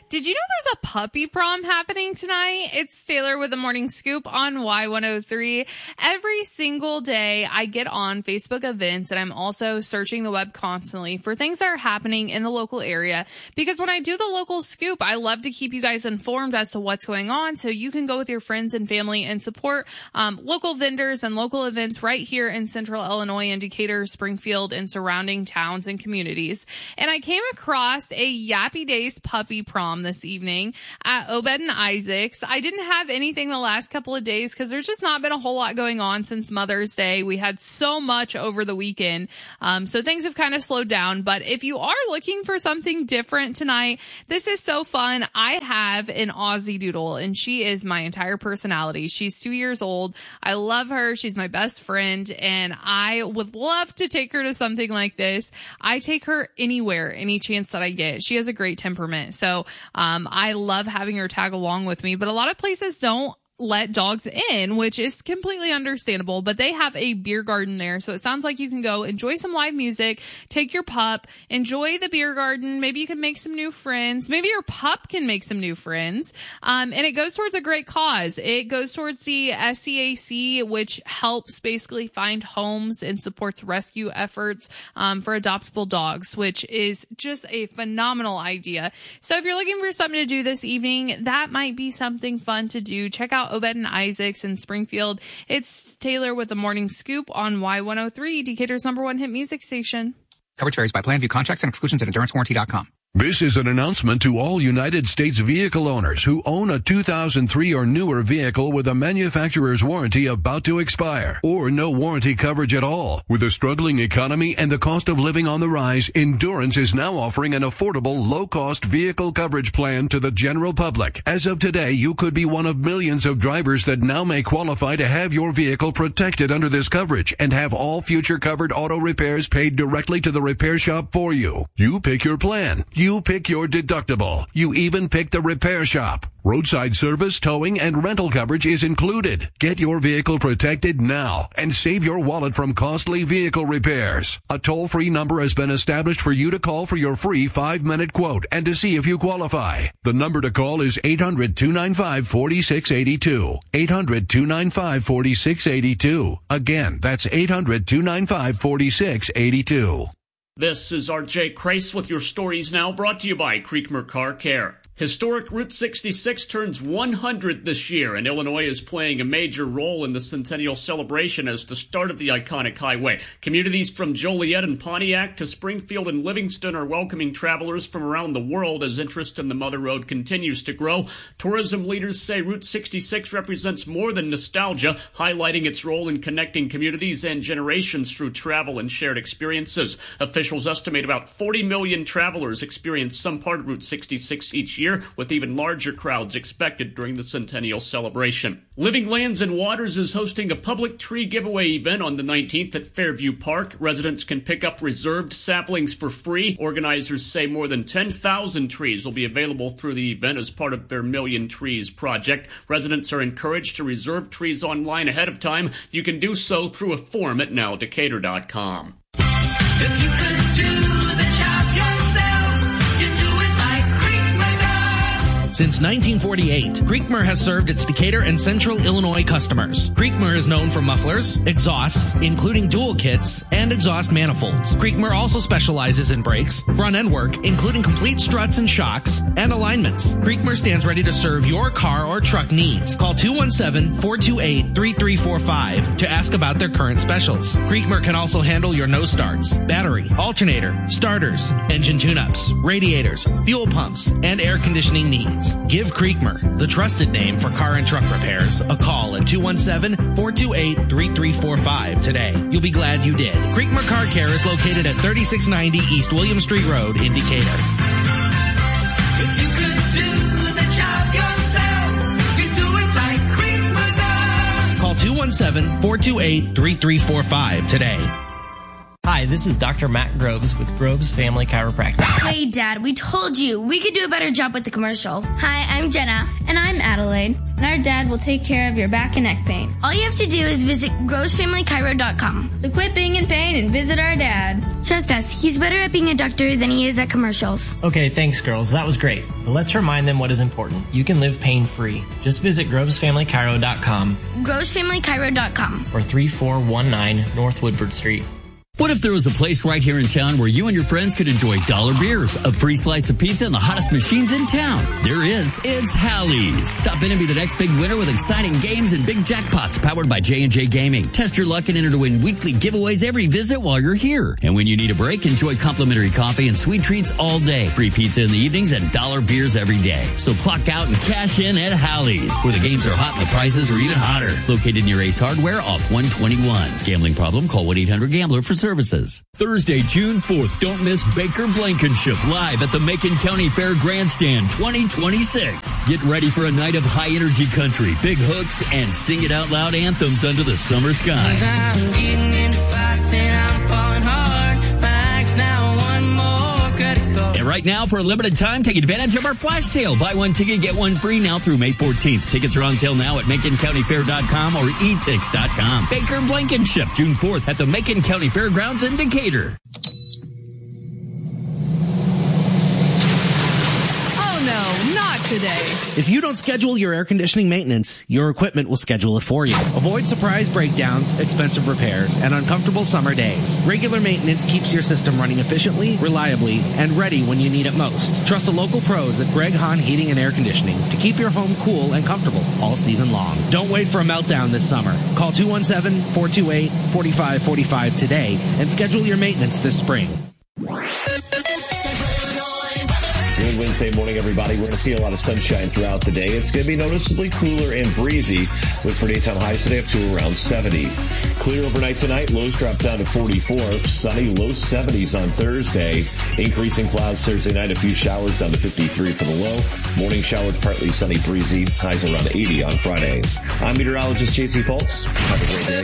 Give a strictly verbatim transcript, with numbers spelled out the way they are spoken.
Did you know there's a puppy prom happening tonight? It's Taylor with the Morning Scoop on Y one oh three. Every single day I get on Facebook events, and I'm also searching the web constantly for things that are happening in the local area, because when I do the local scoop, I love to keep you guys informed as to what's going on so you can go with your friends and family and support um, local vendors and local events right here in Central Illinois and Decatur, Springfield, and surrounding towns and communities. And I came across a Yappy Days puppy prom this evening at Obed and Isaac's. I didn't have anything the last couple of days because there's just not been a whole lot going on since Mother's Day. We had so much over the weekend. Um, so things have kind of slowed down. But if you are looking for something different tonight, this is so fun. I have an Aussie Doodle, and she is my entire personality. She's two years old. I love her. She's my best friend, and I would love to take her to something like this. I take her anywhere, any chance that I get. She has a great temperament. So um, I love having her tag along with me, but a lot of places don't let dogs in, which is completely understandable, but they have a beer garden there. So it sounds like you can go enjoy some live music, take your pup, enjoy the beer garden. Maybe you can make some new friends. Maybe your pup can make some new friends. Um, and it goes towards a great cause. It goes towards the S C A C, which helps basically find homes and supports rescue efforts, um, for adoptable dogs, which is just a phenomenal idea. So if you're looking for something to do this evening, that might be something fun to do. Check out Obed and Isaac's in Springfield. It's Taylor with the Morning Scoop on Y one oh three, Decatur's number one hit music station. Coverage varies by plan. View contracts and exclusions at endurance warranty dot com. This is an announcement to all United States vehicle owners who own a two thousand three or newer vehicle with a manufacturer's warranty about to expire, or no warranty coverage at all. With a struggling economy and the cost of living on the rise, Endurance is now offering an affordable, low-cost vehicle coverage plan to the general public. As of today, you could be one of millions of drivers that now may qualify to have your vehicle protected under this coverage and have all future covered auto repairs paid directly to the repair shop for you. You pick your plan. You You pick your deductible. You even pick the repair shop. Roadside service, towing, and rental coverage is included. Get your vehicle protected now and save your wallet from costly vehicle repairs. A toll-free number has been established for you to call for your free five-minute quote and to see if you qualify. The number to call is eight hundred, two nine five, four six eight two. eight hundred, two nine five, four six eight two. Again, that's eight hundred, two nine five, four six eight two. This is R J Kreis with your stories now, brought to you by Creekmer Car Care. Historic Route sixty-six turns one hundred this year, and Illinois is playing a major role in the centennial celebration as the start of the iconic highway. Communities from Joliet and Pontiac to Springfield and Livingston are welcoming travelers from around the world as interest in the Mother Road continues to grow. Tourism leaders say Route sixty-six represents more than nostalgia, highlighting its role in connecting communities and generations through travel and shared experiences. Officials estimate about forty million travelers experience some part of Route sixty-six each year, with even larger crowds expected during the centennial celebration. Living Lands and Waters is hosting a public tree giveaway event on the nineteenth at Fairview Park. Residents can pick up reserved saplings for free. Organizers say more than ten thousand trees will be available through the event as part of their Million Trees project. Residents are encouraged to reserve trees online ahead of time. You can do so through a form at now decatur dot com. If you could do the job yourself, you do it like Creekmer does. Since nineteen forty-eight, Creekmer has served its Decatur and Central Illinois customers. Creekmer is known for mufflers, exhausts, including dual kits, and exhaust manifolds. Creekmer also specializes in brakes, front-end work, including complete struts and shocks, and alignments. Creekmer stands ready to serve your car or truck needs. Call two one seven, four two eight, three three four five to ask about their current specials. Creekmer can also handle your no starts, battery, alternator, starters, engine tune-ups, radiators, fuel pumps, and air conditioning needs. Give Creekmer, the trusted name for car and truck repairs, a call at two one seven, four two eight, three three four five today. You'll be glad you did. Creekmer Car Care is located at thirty-six ninety East William Street Road in Decatur. If you could do the job yourself, you do it like Creekmer does. Call two one seven, four two eight, three three four five today. Hi, Hi, this is Doctor Matt Groves with Groves Family Chiropractic. Wait, Dad, we told you we could do a better job with the commercial. Hi, I'm Jenna. And I'm Adelaide. And our dad will take care of your back and neck pain. All you have to do is visit groves family chiro dot com. So quit being in pain and visit our dad. Trust us, he's better at being a doctor than he is at commercials. Okay, thanks, girls. That was great. But let's remind them what is important. You can live pain-free. Just visit groves family chiro dot com groves family chiro dot com or three four one nine North Woodford Street. What if there was a place right here in town where you and your friends could enjoy dollar beers, a free slice of pizza, and the hottest machines in town? There is. It's Hallie's. Stop in and be the next big winner with exciting games and big jackpots powered by J and J Gaming. Test your luck and enter to win weekly giveaways every visit while you're here. And when you need a break, enjoy complimentary coffee and sweet treats all day. Free pizza in the evenings and dollar beers every day. So clock out and cash in at Hallie's, where the games are hot and the prices are even hotter. Located near Ace Hardware off one twenty-one. Gambling problem? Call one eight hundred gambler for services. Thursday, June fourth, don't miss Baker Blankenship live at the Macon County Fair Grandstand twenty twenty-six. Get ready for a night of high-energy country, big hooks, and sing it out loud anthems under the summer sky. I'm getting into fights and I'm falling hard. Max now one more credit card. And right now, for a limited time, take advantage of our flash sale. Buy one ticket, get one free now through May fourteenth. Tickets are on sale now at macon county fair dot com or e tix dot com. Baker Blankenship, June fourth at the Macon County Fairgrounds in Decatur. Oh no, not today. If you don't schedule your air conditioning maintenance, your equipment will schedule it for you. Avoid surprise breakdowns, expensive repairs, and uncomfortable summer days. Regular maintenance keeps your system running efficiently, reliably, and ready when you need it most. Trust the local pros at Greg Hahn Heating and Air Conditioning to keep your home cool and comfortable all season long. Don't wait for a meltdown this summer. Call two one seven, four two eight, four five four five today and schedule your maintenance this spring. Good Wednesday morning, everybody. We're going to see a lot of sunshine throughout the day. It's going to be noticeably cooler and breezy. Look for daytime highs today up to around seventy. Clear overnight tonight. Lows drop down to forty-four. Sunny, low seventies on Thursday. Increasing clouds Thursday night. A few showers down to fifty-three for the low. Morning showers, partly sunny, breezy. Highs around eighty on Friday. I'm meteorologist J C Fultz. Have a great day.